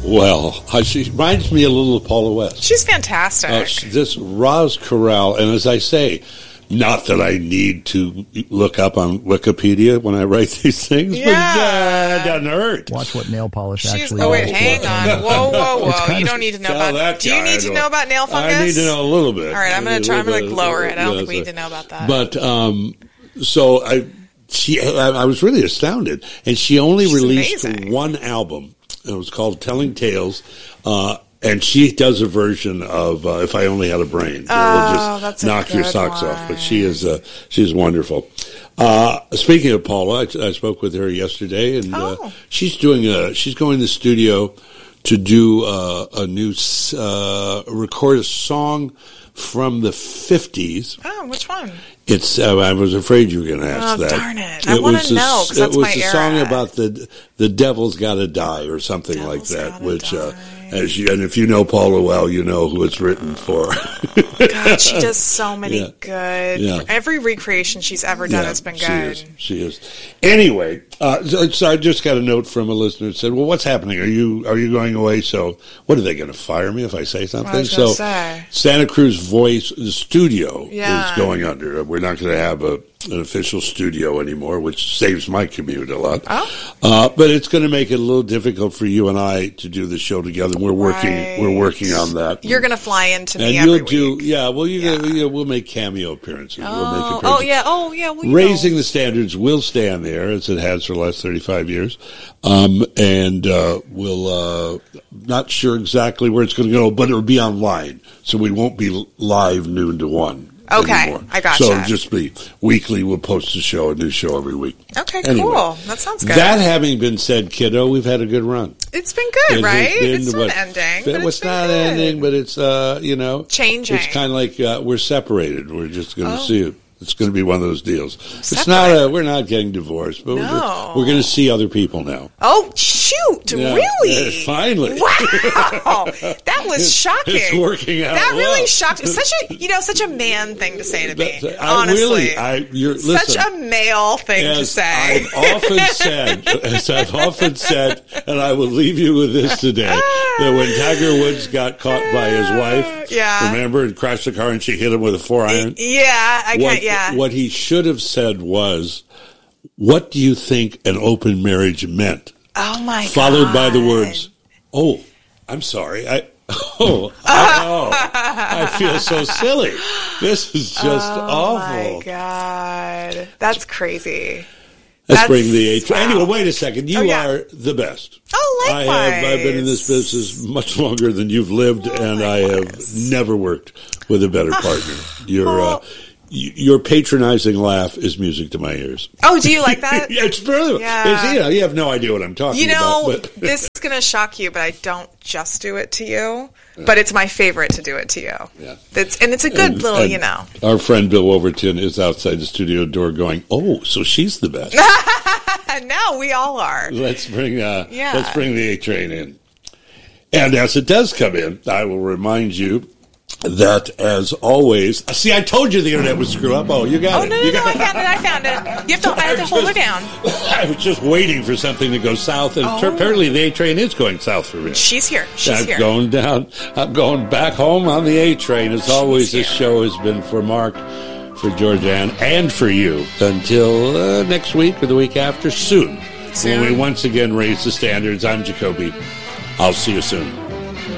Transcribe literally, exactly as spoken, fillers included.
Well, uh, she reminds me a little of Paula West. She's fantastic. Uh, she, this Roz Corral, and as I say, not that I need to look up on Wikipedia when I write these things, Yeah. but uh, it doesn't hurt. Watch what nail polish She's, actually oh, wait, is. hang on. Whoa, whoa, It's whoa. kind You of- don't need to know Tell about that Do you guy need I to don't- know about nail fungus? I need to know a little bit. All right, I'm I going need to a try. I'm little going to bit. lower it. I don't Yeah, think we need so- to know about that. But um, so I, she, I, I was really astounded, and she only She's released amazing. one album. It was called Telling Tales, uh, and she does a version of uh, If I Only Had a Brain. That Oh, will just that's a knock your good socks one. off. But she is uh, she's wonderful. Uh, speaking of Paula, I, I spoke with her yesterday, and uh, Oh. she's doing a she's going to the studio to do uh, a new s- uh, record a song from the fifties. Oh, which one? It's. Uh, I was afraid you were going to ask Oh, that. darn it. I wanna was a know, s- 'cause that's it was my a era. song about the the devil's got to die or something Devil's like that. Gotta Which, uh, Die. as you, and if you know Paula well, you know who it's written for. God, she does so many Yeah. good. Yeah. Every recreation she's ever done Yeah, has been she good. is. She is. Anyway, uh, so, so I just got a note from a listener that said, "Well, what's happening? Are you are you going away? So, what are they going to fire me if I say something?" was so, gonna say. Santa Cruz Voice, the studio, Yeah. is going under. We're not going to have a an official studio anymore, which saves my commute a lot. Oh. Uh, but it's going to make it a little difficult for you and I to do the show together. We're working. Right. We're working on that. You're going to fly into me and every you'll do. week. Yeah. Well, you. Yeah. Gonna, yeah, we'll make cameo appearances. We'll make Oh, appearances. oh, yeah. Oh, yeah. Well, you Raising know. the Standards will stand there, as it has for the last thirty-five years. Um, and uh, we'll, uh, not sure exactly where it's going to go, but it'll be online. So we won't be live noon to one. Okay, anymore. I gotcha. So it'll just be weekly. We'll post a show, a new show every week. Okay, Anyway, cool. That sounds good. That having been said, kiddo, we've had a good run. It's been good, It's right? been, It's what, not ending. Well, But it's it's been not good. ending, but it's, uh, you know. Changing. It's kind of like uh, we're separated. We're just going to Oh. see it. It's going to be one of those deals. It's not. Separated. A, we're not getting divorced, but we're, No. just, we're going to see other people now. Oh, shoot. Yeah. Really? Yeah, finally. Wow. That was shocking. It's working out That really well. shocked me. Such a, you know, such a man thing to say to me. That's- I honestly. really, I, you're, Such listen, a male thing to as say. I've often said, as I've often said, and I will leave you with this today, that when Tiger Woods got caught by his wife, Yeah. remember, and crashed the car and she hit him with a four iron? Yeah, I What, can't, yeah. what he should have said was, "What do you think an open marriage meant?" Oh, my God. Followed by the words, "Oh, I'm sorry. I oh, I, oh, I feel so silly. This is just Oh, awful." my God. That's crazy. Let's That's- bring the age. wow. Anyway, wait a second. You Oh, yeah. are the best. Oh, I likewise. have. I've been in this business much longer than you've lived, Oh, and I have likewise. never worked with a better partner. Your uh, Well- y- your patronizing laugh is music to my ears. Oh, do you like that? Yeah, it's brilliant. Yeah. It's, you know, you have no idea what I'm talking You know, about. But this is going to shock you, but I don't just do it to you. But it's my favorite to do it to you. Yeah. It's, and it's a good And- little, and you know. Our friend Bill Overton is outside the studio door going, "Oh, so she's the best." And now we all are. Let's bring uh, Yeah. let's bring the A train in. And as it does come in, I will remind you that, as always, see, I told you the internet would screw up. Oh, you got Oh, it. no, no, You no, got I found it, I found it. You have to, I have to hold her down. I was just waiting for something to go south, and Oh. apparently the A train is going south for me. She's here. She's I'm here. going down. I'm going back home on the A train. As always, this here. show has been for Mark, for Georgianne, and for you. Until uh, next week or the week after, soon, Soon. when we once again raise the standards. I'm Jacoby. I'll see you soon.